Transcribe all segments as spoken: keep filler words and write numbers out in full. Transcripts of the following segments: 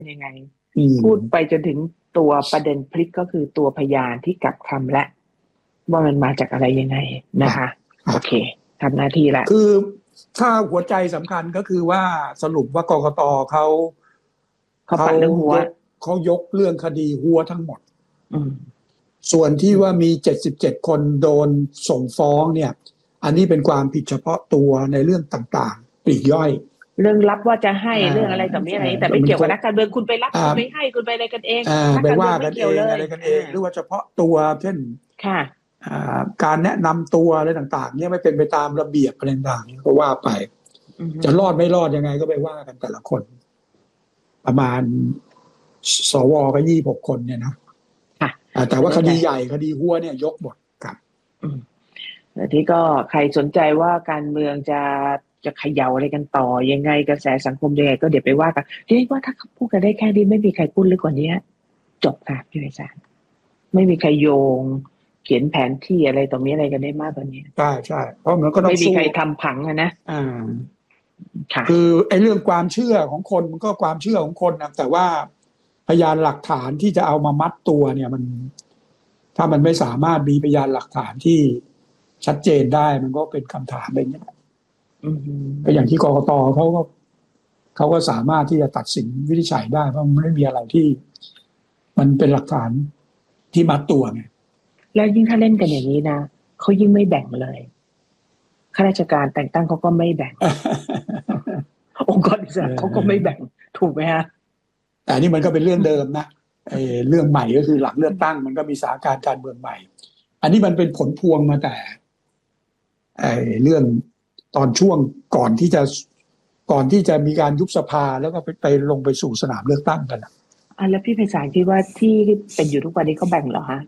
ยังไงพูดไปจนถึงตัวประเด็นพลิกก็คือตัวพยานที่กลับคำและว่ามันมาจากอะไรยังไงนะคะโอเคทำหน้าที่ละคือถ้าหัวใจสำคัญก็คือว่าสรุปว่ากกตเขาเขาปัดเรื่องหัวเขายกเรื่องคดีหัวทั้งหมดส่วนที่ว่ามีเจ็ดสิบเจ็ดคนโดนส่งฟ้องเนี่ยอันนี้เป็นความผิดเฉพาะตัวในเรื่องต่างๆปลีกย่อยเรื่องรับว่าจะให้เรื่องอะไรต่อมีอะไรแต่ไม่เกี่ยวกับนักการเมืองคุณไปรับคุณไปให้คุณไปอะไรกันเองนักการเมืองไม่เกี่ยวเลยอะไรกันเองหรือว่าเฉพาะตัวเช่นค่ะการแนะนำตัวอะไรต่างๆเนี่ยไม่เป็นไปตามระเบียบอะไรต่างๆก็ว่าไปจะรอดไม่รอดยังไงก็ไปว่ากันแต่ละคนประมาณสวก็ยี่สิบหกคนเนี่ยนะแต่ว่าคดีใหญ่คดีหัวเนี่ยยกหมดครับแล้วที่ก็ใครสนใจว่าการเมืองจะจะเขย่าอะไรกันต่อยังไงกระแสสังคมยังไงก็เดี๋ยวไปว่ากันที่นี่ว่าถ้าเขาพูดกันได้แค่นี้ไม่มีใครพูดลึกกว่านี้จบค่ะพี่วิจารณ์ไม่มีใครโยงเขียนแผนที่อะไรต่อมีอะไรกันได้มากกว่านี้ใช่ใช่เพราะมันก็ต้องไม่มีใครทำผังนะอ่าคือไอ้เรื่องความเชื่อของคนมันก็ความเชื่อของคนนะแต่ว่าพยานหลักฐานที่จะเอามามัดตัวเนี่ยมันถ้ามันไม่สามารถมีพยานหลักฐานที่ชัดเจนได้มันก็เป็นคำถามแบบนี้ก็อย่างที่กกตเขาก็เขาก็สามารถที่จะตัดสินวินิจฉัยได้เพราะมันไม่มีอะไรที่มันเป็นหลักฐานที่มัดตัวไงแล้วยิ่งถ้าเล่นกันอย่างนี้นะเขายิ่งไม่แบ่งเลยข้าราชการแต่งตั้งเขาก็ไม่แบ่ง องค์กรอิสระเขาก็ไม่แบ่งถูกไหมฮะแต่นี่มันก็เป็นเรื่องเดิมนะไอ้เรื่องใหม่ก็คือหลังเลือกตั้งมันก็มีสถานการณ์การเมืองใหม่อันนี้มันเป็นผลพวงมาแต่ไอ้เรื่องตอนช่วงก่อนที่จะก่อนที่จะมีการยุบสภาแล้วก็ไปไปลงไปสู่สนามเลือกตั้งกันอ่ะอ่ะแล้วพี่ไพศาลคิดว่าที่เป็นอยู่ทุกวันนี้เขาแบ่งเหรอฮะ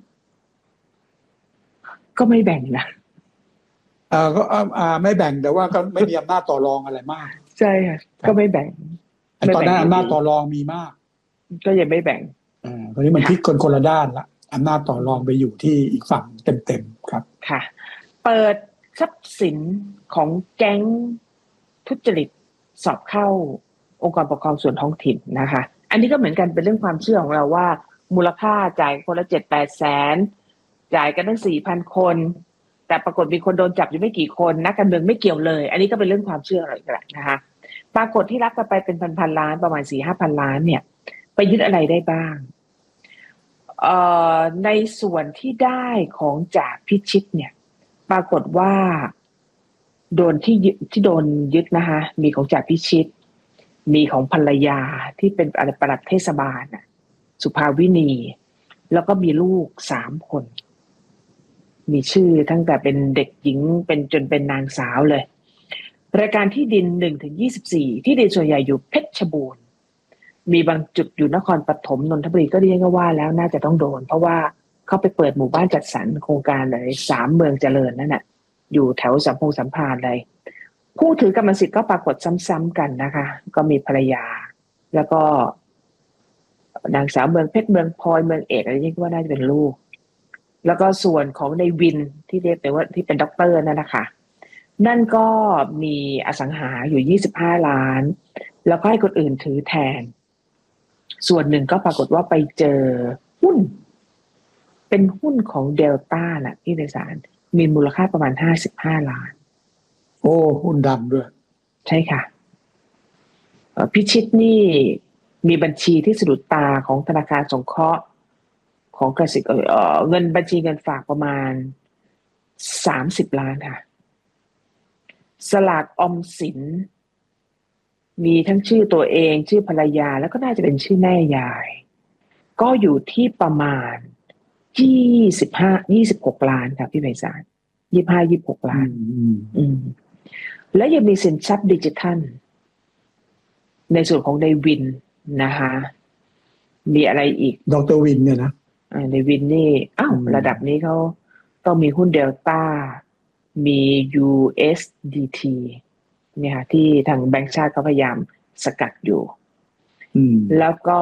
ก็ไม่แบ่งนะอ่าก็อ่าไม่แบ่งแต่ว่าก็ไม่มีอำนาจต่อรองอะไรมากใช่ค่ะก็ไม่แบ่งตอนนั้นอำนาจต่อรองมีมากก็ยังไม่แบ่งอ่าตอนนี้มันพลิกคนคนละด้านละอำนาจต่อรองไปอยู่ที่อีกฝั่งเต็มๆครับค่ะเปิดทรัพย์สินของแก๊งทุจริตสอบเข้าองค์กรปกครองส่วนท้องถิ่นนะคะอันนี้ก็เหมือนกันเป็นเรื่องความเชื่อของเราว่ามูลค่าจ่ายคนละเจ็ดแปดแสนจ่ายกันตั้งสี่พันคนแต่ปรากฏมีคนโดนจับอยู่ไม่กี่คนนักการเมืองไม่เกี่ยวเลยอันนี้ก็เป็นเรื่องความเชื่ออะไรกันแหละนะคะปรากฏที่รับกันไปเป็นพันพันล้านประมาณสี่ห้าพันล้านเนี่ยไปยึดอะไรได้บ้างเอ่อในส่วนที่ได้ของจากพิชิตเนี่ยปรากฏว่าโดนที่ยึดที่โดนยึดนะคะมีของจากพิชิตมีของภรรยาที่เป็นอะไรปลัดเทศบาลน่ะสุภาวินีแล้วก็มีลูกสามคนมีชื่อตั้งแต่เป็นเด็กหญิงเป็นจนเป็นนางสาวเลยรายการที่ดินหนึ่งถึงยี่สิบสี่ที่ดินส่วนใหญ่อยู่เพชรบูรณ์มีบางจุดอยู่นครปฐมนนทบุรีก็เรียกว่าแล้วน่าจะต้องโดนเพราะว่าเขาไปเปิดหมู่บ้านจัดสรรโครงการเลยสามเมืองเจริญนั่นน่ะอยู่แถวสัมพงสัมพันธ์เลยผู้ถือกรรมสิทธิ์ก็ปรากฏซ้ำๆกันนะคะก็มีภรรยาแล้วก็นางสาวเมืองเพชรเมืองพลอยเมืองเอกอะไรนี่ว่าน่าจะเป็นลูกแล้วก็ส่วนของในวินที่เรียกแต่ว่าที่เป็นด็อกเตอร์นั่นนะคะนั่นก็มีอสังหาอยู่ยี่สิบห้าล้านแล้วก็ให้คนอื่นถือแทนส่วนหนึ่งก็ปรากฏว่าไปเจอหุ้นเป็นหุ้นของเดลต้าน่ะที่ในศาลมีมูลค่าประมาณห้าสิบห้าล้านโอ้หุ้นดำด้วยใช่ค่ะพิชิตนี่มีบัญชีที่สะดุดตาของธนาคารสงเคราะห์ของกสิกรเอ่อเงินบัญชีเงินฝากประมาณสามสิบล้านค่ะสลากออมสินมีทั้งชื่อตัวเองชื่อภรรยาแล้วก็น่าจะเป็นชื่อแม่ยายก็อยู่ที่ประมาณยี่สิบห้า ยี่สิบหกล้านค่ะพี่ไพศาลยี่สิบห้า ยี่สิบหกล้านอืมและยังมีสินทรัพย์ดิจิทัลในส่วนของในวินนะคะมีอะไรอีกดร.วินเนี่ยนะในวินนี่อ้าวระดับนี้เขาต้องมีหุ้นเดลต้ามี ยู เอส ดี ที เนี่ยค่ะที่ทางแบงก์ชาติเขาพยายามสกัดอยู่แล้วก็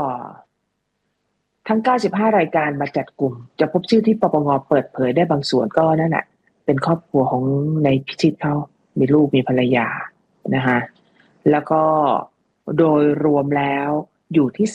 ทั้งเก้าสิบห้ารายการมาจัดกลุ่มจะพบชื่อที่ปปงเปิดเผยได้บางส่วนก็นั่นแหละเป็นครอบครัวของในพิชิตเขามีลูกมีภรรยานะคะแล้วก็โดยรวมแล้วอยู่ที่